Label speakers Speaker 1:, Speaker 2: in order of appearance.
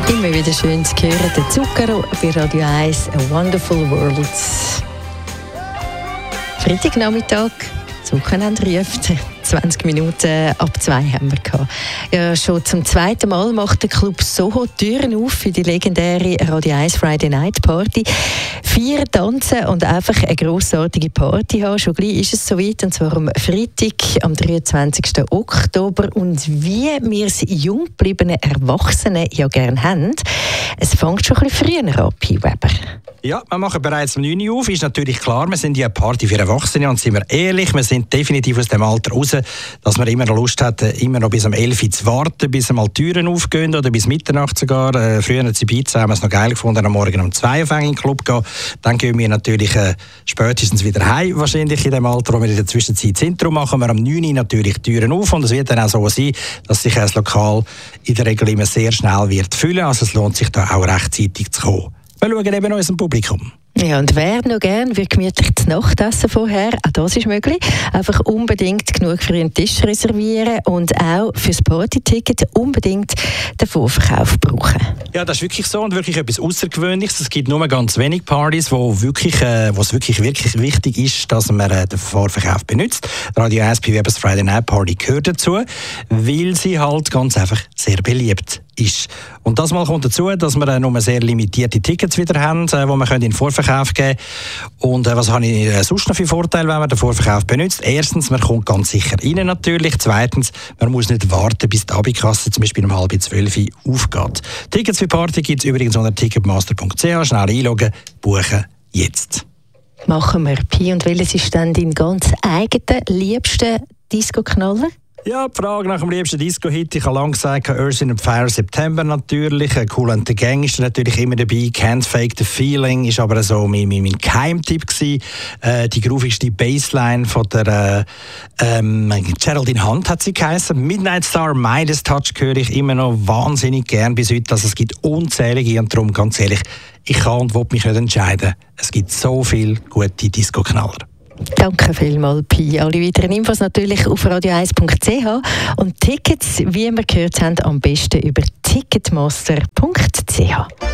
Speaker 1: Immer wieder schön zu hören, der Zucchero bei Radio 1, A Wonderful World. Freitagnachmittag, das Wochenende ruft. 20 Minuten ab 2 haben wir gehabt. Ja, schon zum zweiten Mal macht der Club Soho Türen auf für die legendäre Radio 1 Friday Night Party. 4 tanzen und einfach eine grossartige Party haben. Schon gleich ist es soweit, und zwar am Freitag, am 23. Oktober. Und wie wir es jung gebliebenen Erwachsenen ja gerne haben, es fängt schon ein bisschen früher an, Pi Weber.
Speaker 2: Ja, wir machen bereits um 9 Uhr auf. Ist natürlich klar, wir sind ja eine Party für Erwachsene, und sind wir ehrlich, wir sind definitiv aus dem Alter raus, dass man immer noch Lust hat, immer noch bis um 11 Uhr zu warten, bis einmal die Türen aufgehen oder bis Mitternacht sogar. Früher zu Pizza haben wir es noch geil gefunden, am Morgen um 2 Uhr in den Club gehen. Dann gehen wir natürlich spätestens wieder heim, wahrscheinlich in dem Alter, wo wir in der Zwischenzeit sind. Darum machen wir am 9 Uhr natürlich die Türen auf, und es wird dann auch so sein, dass sich das Lokal in der Regel immer sehr schnell wird füllen. Also es lohnt sich da auch rechtzeitig zu kommen. Wir schauen eben unserem Publikum.
Speaker 1: Ja, und wer noch gerne gemütlich zu Nacht essen vorher, auch das ist möglich. Einfach unbedingt genug für einen Tisch reservieren und auch fürs Partyticket unbedingt den Vorverkauf brauchen. Ja,
Speaker 2: das ist wirklich so, und wirklich etwas Außergewöhnliches. Es gibt nur ganz wenige Partys, wo es wirklich wichtig ist, dass man den Vorverkauf benutzt. Radio 1 bei Webers Friday Night Party gehört dazu, weil sie halt ganz einfach sehr beliebt ist. Und das mal kommt dazu, dass wir nur sehr limitierte Tickets wieder haben, die man in den Vorverkauf geben können. Und was habe ich sonst noch für Vorteile, wenn man den Vorverkauf benutzt? Erstens, man kommt ganz sicher rein natürlich. Zweitens, man muss nicht warten, bis die Abikasse zum Beispiel um 11:30 aufgeht. Tickets für Party gibt es übrigens unter ticketmaster.ch. Schnell einloggen, buchen, jetzt.
Speaker 1: Machen wir, Pi. Und welches ist dann dein ganz eigener, liebster Disco-Knaller?
Speaker 2: Ja, die Frage nach dem liebsten Disco-Hit. Ich habe lange gesagt, Earth in Fire September natürlich. Cool and the Gang ist natürlich immer dabei. Can't Fake the Feeling ist aber so mein Geheimtipp gewesen. Die groovigste Bassline von der Geraldine Hunt hat sie geheißen. Midnight Star, Midas Touch höre ich immer noch wahnsinnig gern bis heute. Also es gibt unzählige, und darum ganz ehrlich, ich kann und will mich nicht entscheiden. Es gibt so viele gute Disco-Knaller.
Speaker 1: Danke vielmals, Pi. Alle weiteren Infos natürlich auf radio1.ch und Tickets, wie wir gehört haben, am besten über ticketmaster.ch.